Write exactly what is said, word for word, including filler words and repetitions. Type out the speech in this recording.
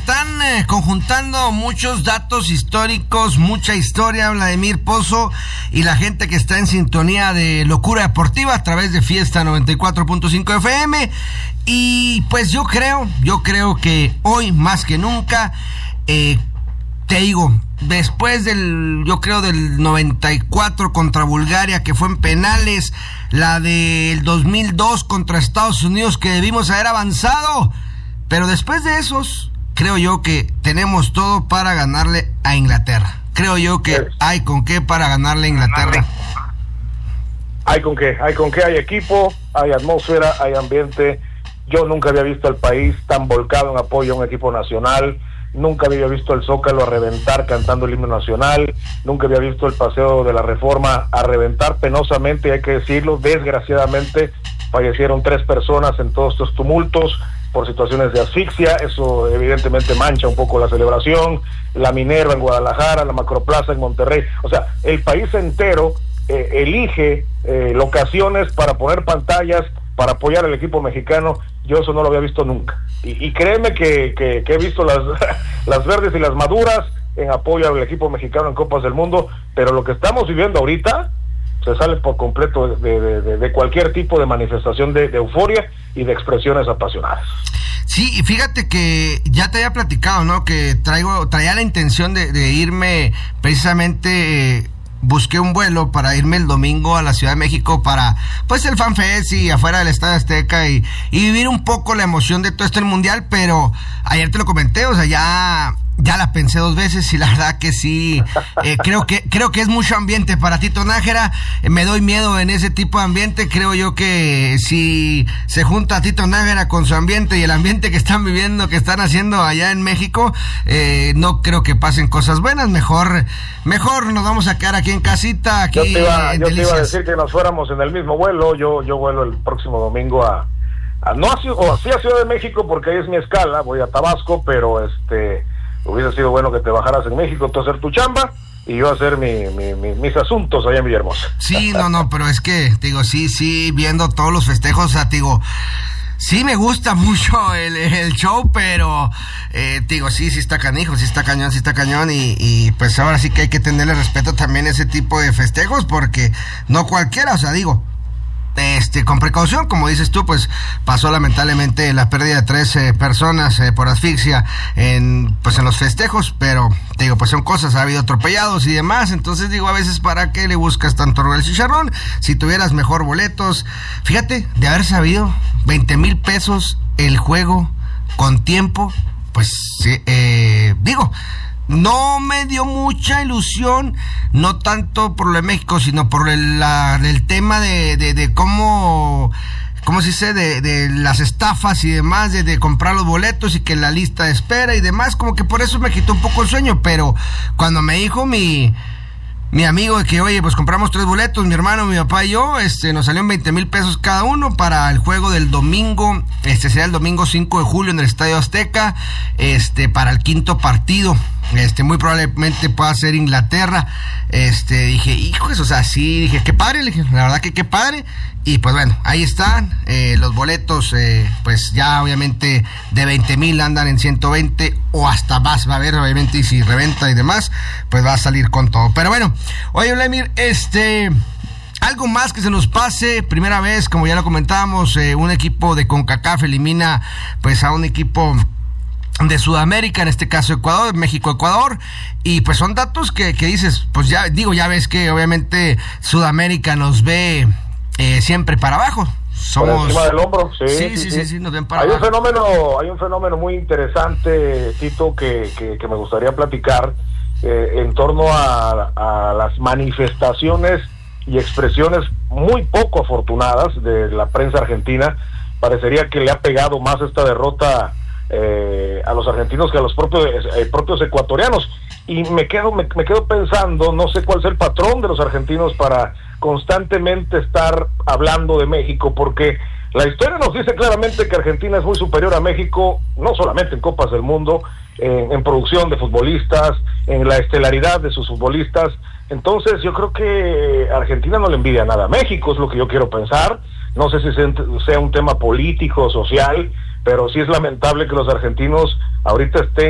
están eh, conjuntando muchos datos históricos, mucha historia, Vladimir Pozo, y la gente que está en sintonía de Locura Deportiva a través de Fiesta noventa y cuatro punto cinco F M. Y pues yo creo, yo creo que hoy más que nunca, eh, te digo, después del, yo creo del noventa y cuatro contra Bulgaria, que fue en penales, la del dos mil dos contra Estados Unidos, que debimos haber avanzado, pero después de esos, creo yo que tenemos todo para ganarle a Inglaterra. Creo yo que hay con qué para ganarle a Inglaterra. Hay con qué, hay con qué, hay equipo, hay atmósfera, hay ambiente. Yo nunca había visto al país tan volcado en apoyo a un equipo nacional. Nunca había visto el Zócalo a reventar cantando el himno nacional. Nunca había visto el Paseo de la Reforma a reventar penosamente, hay que decirlo. Desgraciadamente fallecieron tres personas en todos estos tumultos por situaciones de asfixia. Eso evidentemente mancha un poco la celebración. La Minerva en Guadalajara, la Macroplaza en Monterrey. O sea, el país entero eh, elige eh, locaciones para poner pantallas, para apoyar al equipo mexicano. Yo eso no lo había visto nunca. Y, y créeme que, que, que he visto las, las verdes y las maduras en apoyo al equipo mexicano en Copas del Mundo, pero lo que estamos viviendo ahorita se sale por completo de, de, de, de cualquier tipo de manifestación de, de euforia y de expresiones apasionadas. Sí, y fíjate que ya te había platicado, ¿no? Que traigo traía la intención de, de irme precisamente... Eh, busqué un vuelo para irme el domingo a la Ciudad de México para, pues, el FanFest y afuera del Estadio Azteca y, y vivir un poco la emoción de todo esto en el Mundial, pero ayer te lo comenté, o sea, ya... Ya la pensé dos veces y la verdad que sí, eh, creo que creo que es mucho ambiente para Tito Nájera, eh, me doy miedo en ese tipo de ambiente. Creo yo que si se junta Tito Nájera con su ambiente y el ambiente que están viviendo, que están haciendo allá en México, eh, no creo que pasen cosas buenas. Mejor mejor nos vamos a quedar aquí en casita, aquí yo te iba, en yo te iba a Delicias. decir que nos fuéramos en el mismo vuelo. Yo yo vuelo el próximo domingo a, a no a, o así a Ciudad de México porque ahí es mi escala, voy a Tabasco, pero este... hubiese sido bueno que te bajaras en México, tú a hacer tu chamba y yo a hacer mi, mi, mi, mis asuntos allá en Villahermosa. Sí, no, no, pero es que, te digo, sí, sí, viendo todos los festejos, o sea, te digo, sí me gusta mucho el, el show, pero, eh, te digo, sí, sí está canijo, sí está cañón, sí está cañón, y, y pues ahora sí que hay que tenerle respeto también a ese tipo de festejos, porque no cualquiera, o sea, digo, Este, con precaución, como dices tú, pues pasó lamentablemente la pérdida de tres eh, personas eh, por asfixia en, pues en los festejos, pero te digo, pues son cosas, ha habido atropellados y demás, entonces digo, a veces para qué le buscas tanto el chicharrón, si tuvieras mejor boletos, fíjate, de haber sabido veinte mil pesos el juego con tiempo, pues eh, digo, no me dio mucha ilusión, no tanto por lo de México, sino por el, la, el tema de, de, de cómo, cómo se dice, de, de las estafas y demás, de, de comprar los boletos y que la lista de espera y demás, como que por eso me quitó un poco el sueño, pero cuando me dijo mi... Mi amigo de que, oye, pues compramos tres boletos, mi hermano, mi papá y yo, este, nos salieron veinte mil pesos cada uno para el juego del domingo, este será el domingo cinco de julio en el Estadio Azteca, este, para el quinto partido, este, muy probablemente pueda ser Inglaterra, este, dije, hijos, o sea, sí, dije, qué padre, le dije, la verdad que qué padre, y pues bueno, ahí están, eh, los boletos, eh, pues ya obviamente de veinte mil andan en ciento veinte o hasta más, va a haber obviamente, y si reventa y demás, pues va a salir con todo, pero bueno. Oye, Vladimir, este, algo más que se nos pase, primera vez, como ya lo comentábamos, eh, un equipo de CONCACAF elimina pues a un equipo de Sudamérica, en este caso Ecuador, México-Ecuador, y pues son datos que, que dices, pues ya digo, ya ves que obviamente Sudamérica nos ve eh, siempre para abajo. Somos... Por encima del hombro, sí, sí, sí, sí, sí, sí, sí, nos ven para hay abajo. un fenómeno, hay un fenómeno muy interesante, Tito, que, que, que me gustaría platicar. Eh, en torno a, a las manifestaciones y expresiones muy poco afortunadas de la prensa argentina. Parecería que le ha pegado más esta derrota eh, a los argentinos que a los propios eh, propios ecuatorianos, y me quedo me, me quedo pensando, no sé cuál es el patrón de los argentinos para constantemente estar hablando de México, porque la historia nos dice claramente que Argentina es muy superior a México, no solamente en Copas del Mundo, en, en producción de futbolistas, en la estelaridad de sus futbolistas. Entonces yo creo que Argentina no le envidia nada a México, es lo que yo quiero pensar. No sé si sea un tema político o social, pero sí es lamentable que los argentinos ahorita estén